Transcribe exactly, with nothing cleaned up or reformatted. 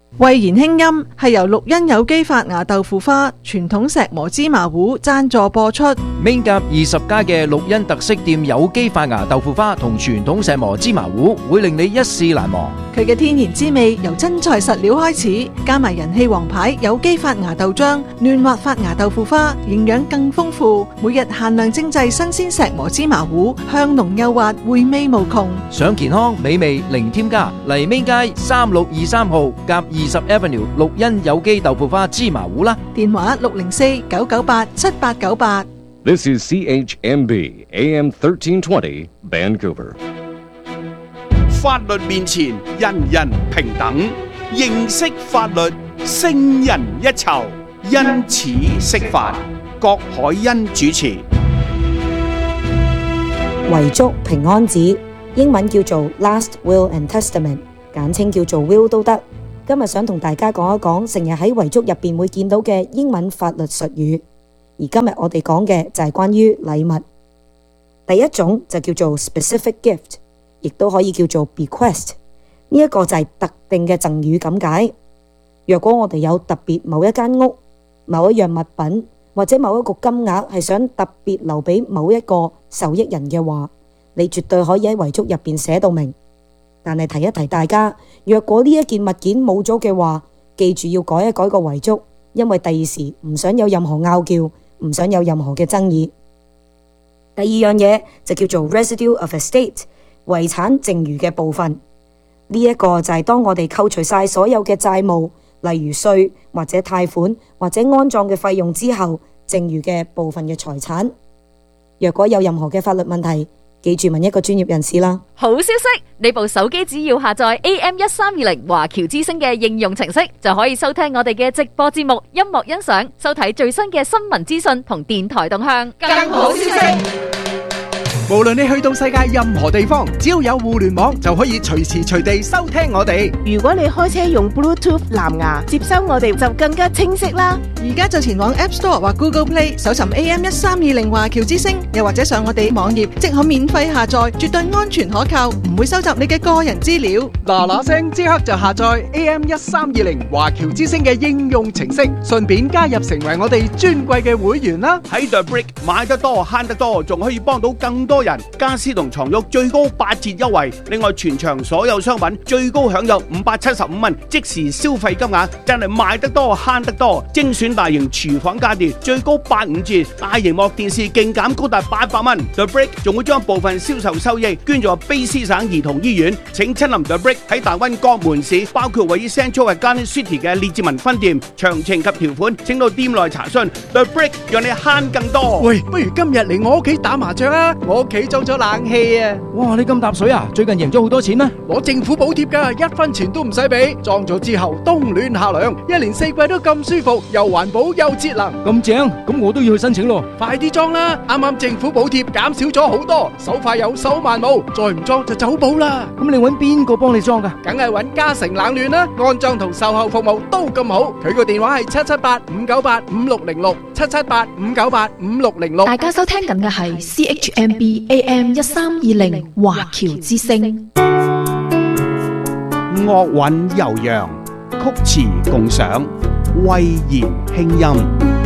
慧言輕音係由綠茵有機發芽豆腐花、傳統石磨芝麻糊贊助播出。 Main 甲二十家嘅綠茵特色店有機發芽豆腐花同傳統石磨芝麻糊會令你一試難忘。 佢嘅天然滋味由真材實料開始，加埋人氣王牌有機發芽豆漿、嫩滑發芽豆腐花，營養更豐富。每日限量精製新鮮石磨芝麻糊，香濃幼滑，回味無窮。 想健康美味零添加，嚟 Main街三六二三號甲二十 Avenue 綠茵有機豆腐花芝麻糊啦。 電話六零四九九八七八九八。 This is C H M B A M thirteen twenty Vancouver。 法律面前人人平等，認識法律勝人一籌，因此釋法。郭海欣主持。 遺囑平安紙，英文叫做 Last Will and Testament， 簡稱叫做 Will 都得。今日想同大家講一講成日喺遺囑入邊會見到嘅英文法律術語，而今日我哋講嘅就係關於禮物。第一種就叫做 Specific Gift， 亦都可以叫做 Bequest， 呢一個就係特定嘅贈與咁解。若果我哋有特別某一間屋、某一樣物品或者某一個金額係想特別留俾某一個受益人嘅話，你絕對可以喺遺囑入邊寫到明。但係提一提大家，若果呢一件物件冇咗嘅話，記住要改一改個遺囑，因為第二時唔想有任何拗撬，唔想有任何嘅爭議。第二樣嘢就叫做 Residue of Estate， 遺產剩餘嘅部分。呢一個就係當我哋扣除晒所有嘅債務，例如稅或者貸款或者安葬嘅費用之後，剩餘嘅部分嘅財產。若果有任何嘅法律問題，記住問一個專業人士啦。 好消息，你部手機只要下載 A M 一三二零華僑之聲嘅應用程式，就可以收聽我哋嘅直播節目、音樂欣賞、收睇最新嘅新聞資訊同電台動向。更好消息， 無論你去到世界任何地方，只要有互聯網就可以隨時隨地收聽我哋。 如果你開車用 Bluetooth 藍牙接收我哋，就更加清晰啦。 而家就前往 App Store 或 Google Play 搜尋 A M 一三二零華僑之聲，又或者上我哋網頁即可免費下載，絕對安全可靠，唔會收集你嘅個人資料。 嗱嗱聲即刻就下載 A M 一三二零華僑之聲嘅應用程式，順便加入成為我哋尊貴嘅會員啦。 喺 The Brick 買得多慳得多，仲可以幫到更多人。家私同床褥最高八折優惠，另外全場所有商品最高享有五百七十五蚊即時消費金額，真係買得多慳得多。精選大型廚房家電最高八五折，大螢幕電視勁減高達八百蚊。The Brick 仲會將部分銷售收益捐助卑詩省兒童醫院。請親臨 The Brick 喺大溫各門市，包括位於 Central Garden City 嘅列治文分店。詳情及條款請到店內查詢。The Brick 讓你慳更多。 喂，不如今日嚟我屋企打麻雀啊！我屋企裝咗冷氣啊！ 哇，你咁搭水啊？最近贏咗好多錢咩？ 攞政府補貼㗎，一分錢都唔使俾。裝咗之後冬暖夏涼，一年四季都咁舒服，又環保又節能。 咁正，咁我都要去申請咯。 快啲裝啦！啱啱政府補貼減少咗好多，手快有手慢冇，再唔裝就走寶啦。 咁你搵邊個幫你裝㗎？ 梗係搵嘉誠冷暖啦，安裝同售後服務都咁好。佢個電話係七七八五九八五六零六，七七八五九八五六零六。 大家收聽緊嘅係 C H M B A M 一三二零華僑之聲。 樂韻悠揚，曲詞共賞，慧言輕音。